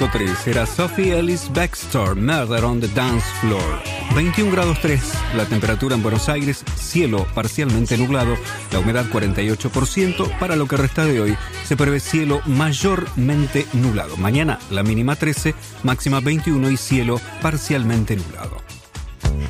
3 era Sophie Ellis Bextor, Murder on the Dance Floor. 21 grados 3, la temperatura en Buenos Aires, cielo parcialmente nublado, la humedad 48%. Para lo que resta de hoy se prevé cielo mayormente nublado. Mañana la mínima 13, máxima 21 y cielo parcialmente nublado.